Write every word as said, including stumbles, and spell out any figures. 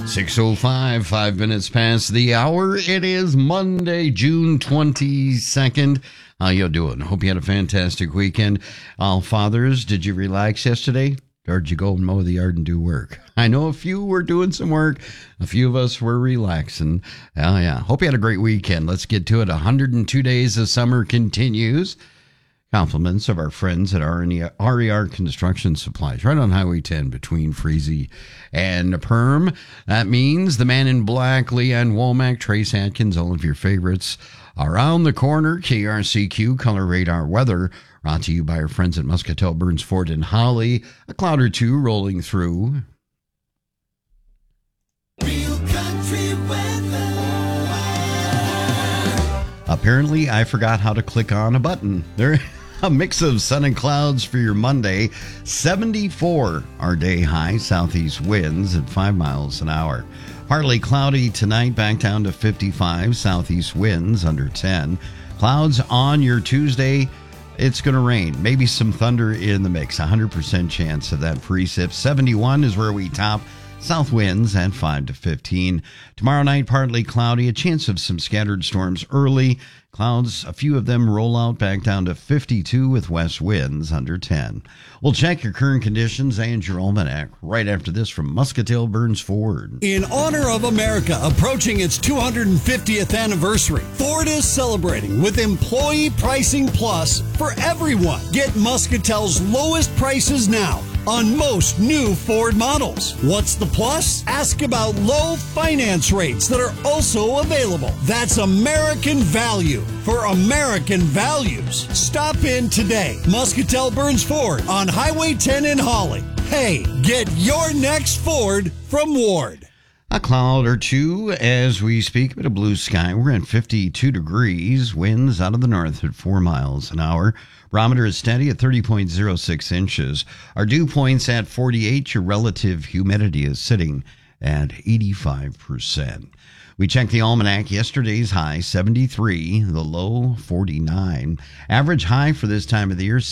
six oh five, five minutes past the hour. It is Monday, June twenty-second. How you doing? Hope you had a fantastic weekend. All fathers, did you relax yesterday? Or did you go and mow the yard and do work? I know a few were doing some work. A few of us were relaxing. Oh, yeah. Hope you had a great weekend. Let's get to it. one hundred two days of summer continues. Compliments of our friends at R E R Construction Supplies, right on Highway ten between Freezy and Perm. That means the man in black, Leon Womack, Trace Atkins, all of your favorites. Around the corner, K R C Q Color Radar Weather, brought to you by our friends at Muscatel, Burns, Ford, and Holly. A cloud or two rolling through. Real country weather. Apparently, I forgot how to click on a button. There. A mix of sun and clouds for your Monday. seventy-four our day high. Southeast winds at five miles an hour. Partly cloudy tonight, back down to fifty-five. Southeast winds under ten. Clouds on your Tuesday. It's going to rain. Maybe some thunder in the mix. one hundred percent chance of that precip. seventy-one is where we top. South winds at five to fifteen. Tomorrow night, partly cloudy. A chance of some scattered storms early. Clouds, a few of them roll out back down to fifty-two with west winds under ten. We'll check your current conditions and your almanac right after this from Muscatel, Burns, Ford. In honor of America approaching its two hundred fiftieth anniversary, Ford is celebrating with Employee Pricing Plus for everyone. Get Muscatel's lowest prices now on most new Ford models. What's the plus? Ask about low finance rates that are also available. That's American value for American values. Stop in today. Muscatel Burns Ford on Highway ten in Holly. Hey, get your next Ford from Ward. A cloud or two as we speak, a bit of blue sky. We're at fifty-two degrees. Winds out of the north at four miles an hour. Barometer is steady at thirty point oh six inches. Our dew point's at forty-eight. Your relative humidity is sitting at eighty-five percent. We checked the almanac. Yesterday's high, seventy-three. The low, forty-nine. Average high for this time of the year,